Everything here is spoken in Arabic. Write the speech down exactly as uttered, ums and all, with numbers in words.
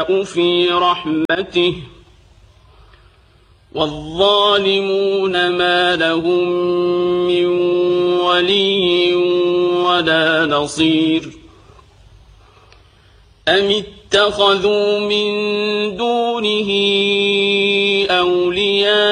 في رحمته والظالمون ما لهم من ولي ولا نصير أم اتخذوا من دونه أولياء